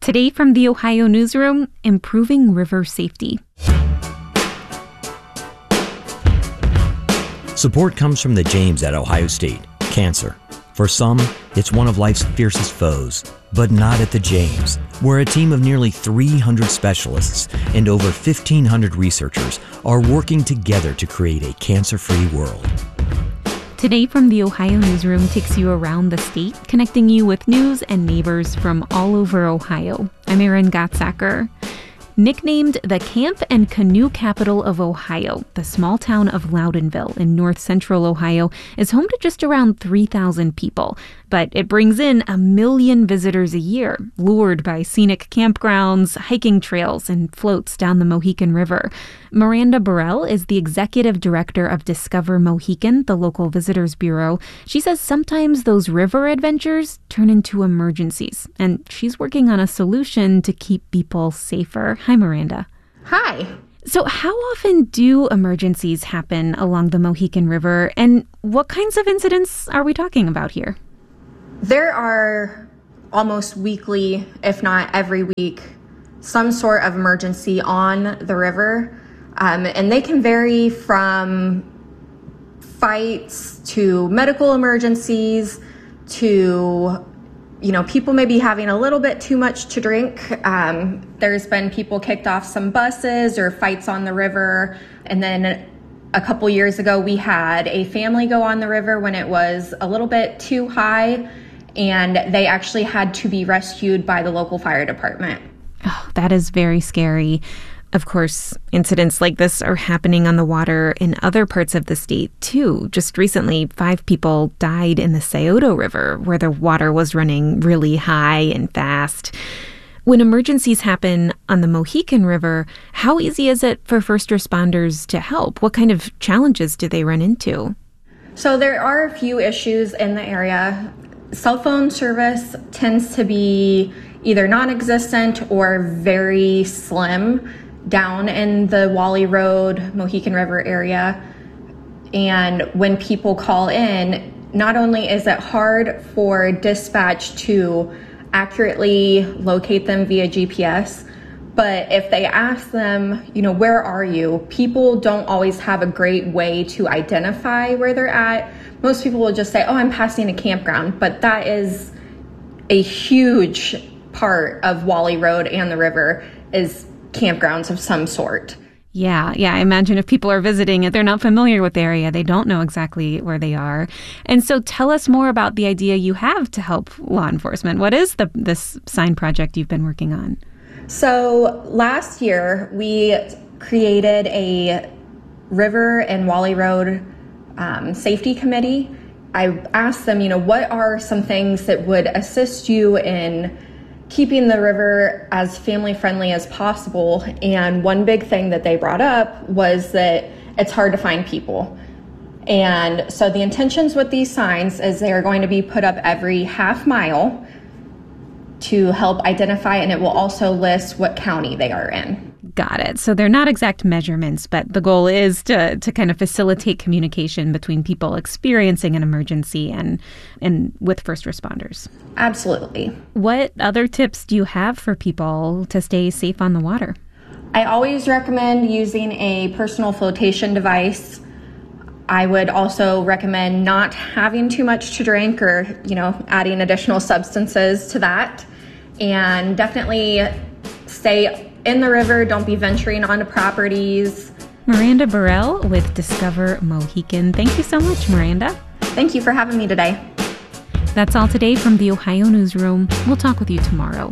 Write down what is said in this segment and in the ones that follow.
Today from the Ohio Newsroom, improving river safety. Support comes from the James at Ohio State. Cancer. For some, it's one of life's fiercest foes, but not at the James, where a team of nearly 300 specialists and over 1,500 researchers are working together to create a cancer-free world. Today from the Ohio Newsroom takes you around the state, connecting you with news and neighbors from all over Ohio. I'm Erin Gottsacker. Nicknamed the Camp and Canoe Capital of Ohio, the small town of Loudonville in north-central Ohio is home to just around 3,000 people. But it brings in 1 million visitors a year, lured by scenic campgrounds, hiking trails, and floats down the Mohican River. Miranda Burrell is the executive director of Discover Mohican, the local visitors bureau. She says sometimes those river adventures turn into emergencies, and she's working on a solution to keep people safer. Hi, Miranda. Hi. So how often do emergencies happen along the Mohican River, and what kinds of incidents are we talking about here? There are almost weekly, if not every week, some sort of emergency on the river. And they can vary from fights to medical emergencies to, people may be having a little bit too much to drink. There's been people kicked off some buses or fights on the river. And then a couple years ago, we had a family go on the river when it was a little bit too high, and they actually had to be rescued by the local fire department. Oh, that is very scary. Of course, incidents like this are happening on the water in other parts of the state, too. Just recently, 5 people died in the Scioto River, where the water was running really high and fast. When emergencies happen on the Mohican River, how easy is it for first responders to help? What kind of challenges do they run into? So there are a few issues in the area. Cell phone service tends to be either non-existent or very slim down in the Wally Road, Mohican River area. And when people call in, not only is it hard for dispatch to accurately locate them via GPS, but if they ask them, where are you? People don't always have a great way to identify where they're at. Most people will just say, I'm passing a campground, but that is a huge part of Wally Road and the river is campgrounds of some sort. Yeah. I imagine if people are visiting it, they're not familiar with the area. They don't know exactly where they are. And so tell us more about the idea you have to help law enforcement. What is this sign project you've been working on? So last year, we created a River and Wally Road safety committee. I asked them, what are some things that would assist you in keeping the river as family friendly as possible? And one big thing that they brought up was that it's hard to find people. And so the intentions with these signs is they are going to be put up every half mile to help identify, and it will also list what county they are in. Got it. So they're not exact measurements, but the goal is to kind of facilitate communication between people experiencing an emergency and with first responders. Absolutely. What other tips do you have for people to stay safe on the water? I always recommend using a personal flotation device. I would also recommend not having too much to drink or, adding additional substances to that. And definitely stay in the river. Don't be venturing onto properties. Miranda Burrell with Discover Mohican. Thank you so much, Miranda. Thank you for having me today. That's all today from the Ohio Newsroom. We'll talk with you tomorrow.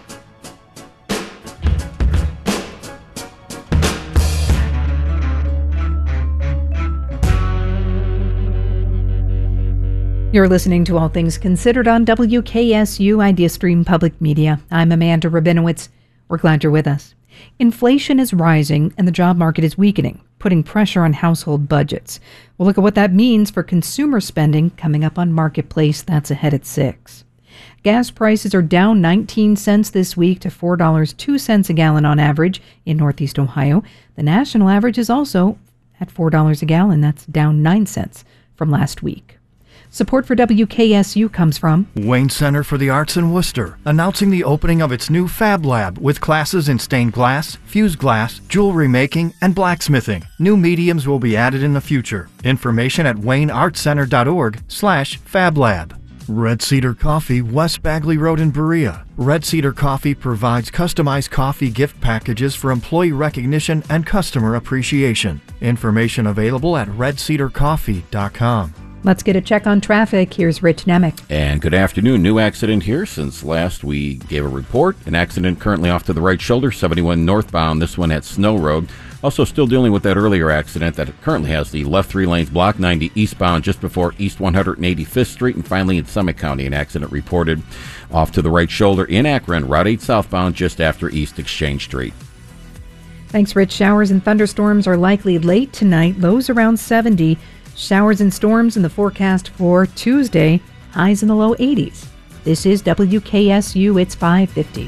You're listening to All Things Considered on WKSU IdeaStream Public Media. I'm Amanda Rabinowitz. We're glad you're with us. Inflation is rising and the job market is weakening, putting pressure on household budgets. We'll look at what that means for consumer spending coming up on Marketplace. That's ahead at 6. Gas prices are down 19 cents this week to $4.02 a gallon on average in Northeast Ohio. The national average is also at $4 a gallon. That's down 9 cents from last week. Support for WKSU comes from Wayne Center for the Arts in Worcester, announcing the opening of its new Fab Lab with classes in stained glass, fused glass, jewelry making, and blacksmithing. New mediums will be added in the future. Information at wayneartcenter.org/FabLab. Red Cedar Coffee, West Bagley Road in Berea. Red Cedar Coffee provides customized coffee gift packages for employee recognition and customer appreciation. Information available at redcedarcoffee.com. Let's get a check on traffic. Here's Rich Nemec. And good afternoon. New accident here since last we gave a report. An accident currently off to the right shoulder, 71 northbound, this one at Snow Road. Also still dealing with that earlier accident that currently has the left 3 lanes blocked, 90 eastbound just before East 185th Street. And finally in Summit County, an accident reported off to the right shoulder in Akron, Route 8 southbound just after East Exchange Street. Thanks, Rich. Showers and thunderstorms are likely late tonight, lows around 70. Showers and storms in the forecast for Tuesday, highs in the low 80s. This is WKSU, it's 550.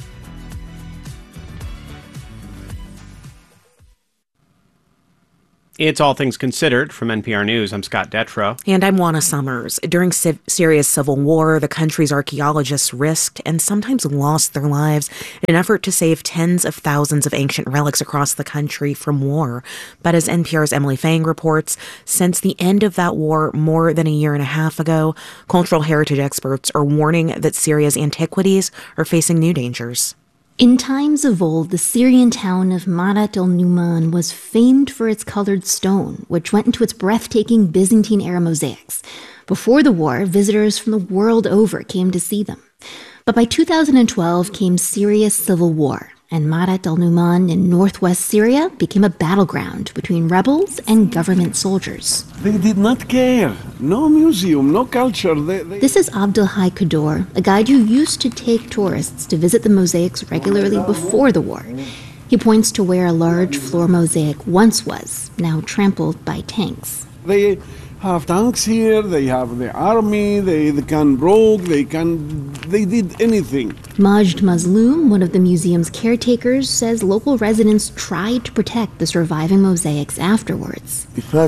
It's All Things Considered from NPR News. I'm Scott Detrow. And I'm Juana Summers. During Syria's civil war, the country's archaeologists risked and sometimes lost their lives in an effort to save tens of thousands of ancient relics across the country from war. But as NPR's Emily Fang reports, since the end of that war more than a year and a half ago, cultural heritage experts are warning that Syria's antiquities are facing new dangers. In times of old, the Syrian town of Marat el-Numan was famed for its colored stone, which went into its breathtaking Byzantine-era mosaics. Before the war, visitors from the world over came to see them. But by 2012 came Syria's civil war, and Marat el-Numan in northwest Syria became a battleground between rebels and government soldiers. They did not care. No museum, no culture. This is Abdelhai Kador, a guide who used to take tourists to visit the mosaics regularly before the war. He points to where a large floor mosaic once was, now trampled by tanks. They have tanks here, they have the army, they can rogue, they did anything. Majd Mazloum, one of the museum's caretakers, says local residents tried to protect the surviving mosaics afterwards.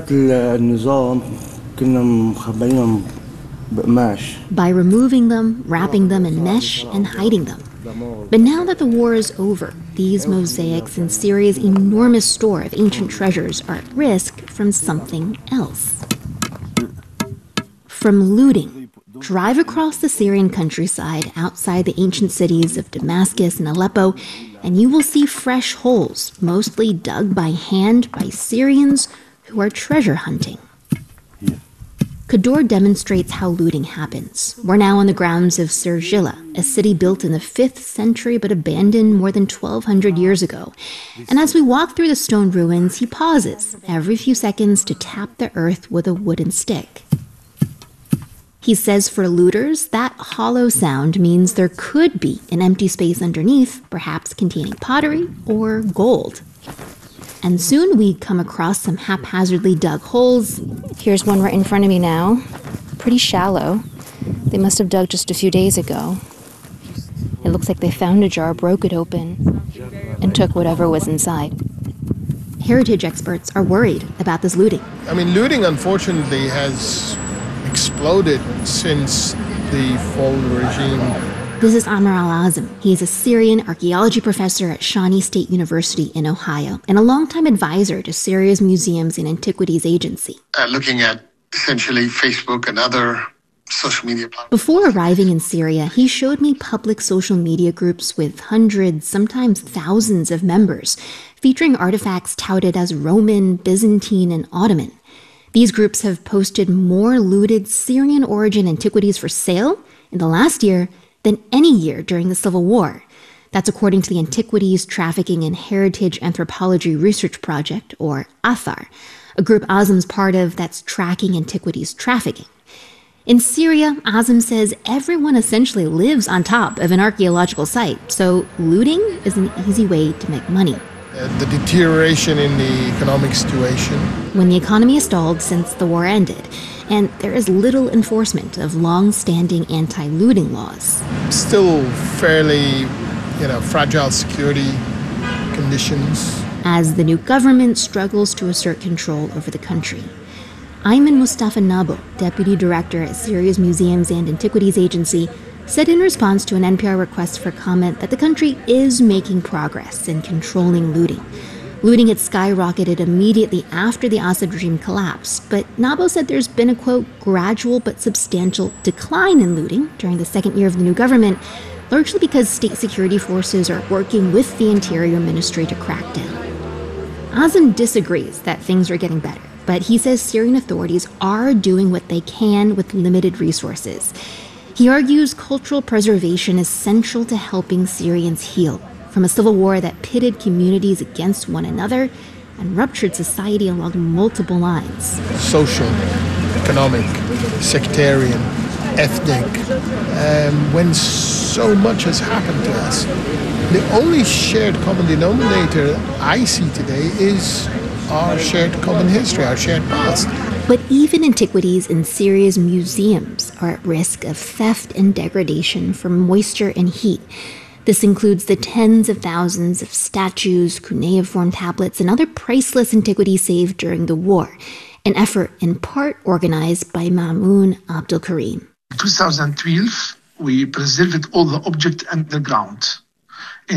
By removing them, wrapping them in mesh, and hiding them. But now that the war is over, these mosaics and Syria's enormous store of ancient treasures are at risk from something else. From looting. Drive across the Syrian countryside outside the ancient cities of Damascus and Aleppo, and you will see fresh holes, mostly dug by hand by Syrians who are treasure hunting. Kador demonstrates how looting happens. We're now on the grounds of Sirjilla, a city built in the 5th century but abandoned more than 1,200 years ago. And as we walk through the stone ruins, he pauses every few seconds to tap the earth with a wooden stick. He says for looters, that hollow sound means there could be an empty space underneath, perhaps containing pottery or gold. And soon we come across some haphazardly dug holes. Here's one right in front of me now. Pretty shallow. They must have dug just a few days ago. It looks like they found a jar, broke it open, and took whatever was inside. Heritage experts are worried about this looting. Looting, unfortunately, has exploded since the fall regime. This is Amr Al-Azm. He is a Syrian archaeology professor at Shawnee State University in Ohio and a longtime advisor to Syria's Museums and Antiquities Agency. Looking at essentially Facebook and other social media platforms. Before arriving in Syria, he showed me public social media groups with hundreds, sometimes thousands of members, featuring artifacts touted as Roman, Byzantine, and Ottoman. These groups have posted more looted Syrian-origin antiquities for sale in the last year than any year during the Civil War. That's according to the Antiquities, Trafficking, and Heritage Anthropology Research Project, or ATHAR, a group Azm's part of that's tracking antiquities trafficking. In Syria, Azm says everyone essentially lives on top of an archaeological site, so looting is an easy way to make money. The deterioration in the economic situation. When the economy has stalled since the war ended, and there is little enforcement of long-standing anti-looting laws. Still fairly, fragile security conditions. As the new government struggles to assert control over the country. Ayman Mustafa Nabo, deputy director at Syria's Museums and Antiquities Agency, said in response to an NPR request for comment that the country is making progress in controlling looting. Looting had skyrocketed immediately after the Assad regime collapsed, but Nabo said there's been a, quote, gradual but substantial decline in looting during the second year of the new government, largely because state security forces are working with the Interior Ministry to crack down. Azem disagrees that things are getting better, but he says Syrian authorities are doing what they can with limited resources. He argues cultural preservation is central to helping Syrians heal from a civil war that pitted communities against one another and ruptured society along multiple lines. Social, economic, sectarian, ethnic, when so much has happened to us. The only shared common denominator I see today is our shared common history, our shared past. But even antiquities in Syria's museums are at risk of theft and degradation from moisture and heat. This includes the tens of thousands of statues, cuneiform tablets, and other priceless antiquities saved during the war, an effort in part organized by Mamoun Abdul Karim. In 2012, we preserved all the objects underground in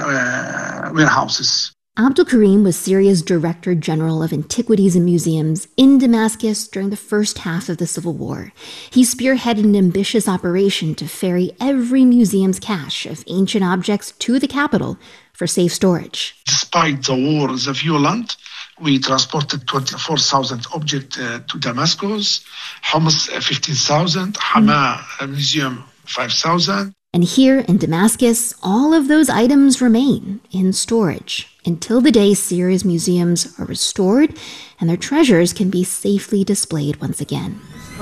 the warehouses. Abdul Karim was Syria's Director General of Antiquities and Museums in Damascus during the first half of the Civil War. He spearheaded an ambitious operation to ferry every museum's cache of ancient objects to the capital for safe storage. Despite the war, the violent, we transported 24,000 objects to Damascus, Homs 15,000, Hama Museum 5,000. And here in Damascus, all of those items remain in storage until the day Syria's museums are restored and their treasures can be safely displayed once again.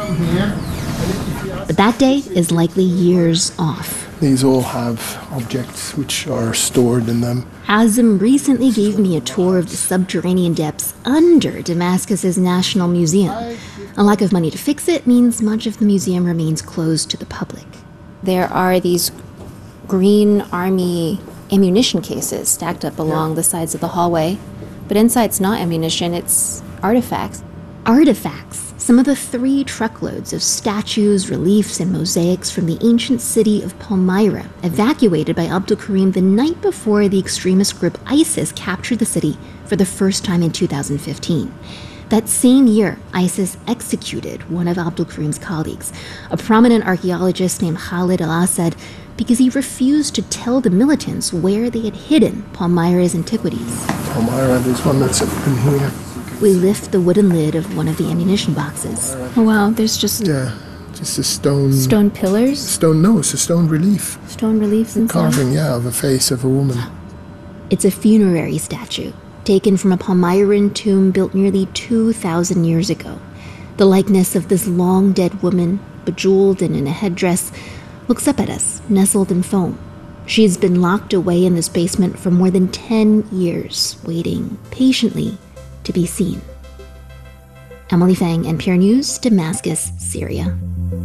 But that day is likely years off. These all have objects which are stored in them. Azem recently gave me a tour of the subterranean depths under Damascus's National Museum. A lack of money to fix it means much of the museum remains closed to the public. There are these green army ammunition cases stacked up along the sides of the hallway. But inside it's not ammunition, it's artifacts. Artifacts, some of the 3 truckloads of statues, reliefs, and mosaics from the ancient city of Palmyra, evacuated by Abdul Karim the night before the extremist group ISIS captured the city for the first time in 2015. That same year, ISIS executed one of Abdul Karim's colleagues, a prominent archaeologist named Khalid al-Assad, because he refused to tell the militants where they had hidden Palmyra's antiquities. Palmyra, there's one that's in here. We lift the wooden lid of one of the ammunition boxes. Oh wow, there's just... Yeah, just a stone... Stone pillars? No, it's a stone relief. Stone reliefs inside? Carving, yeah, of a face of a woman. It's a funerary statue, taken from a Palmyran tomb built nearly 2,000 years ago. The likeness of this long-dead woman, bejeweled and in a headdress, looks up at us, nestled in foam. She's been locked away in this basement for more than 10 years, waiting patiently to be seen. Emily Fang, NPR News, Damascus, Syria.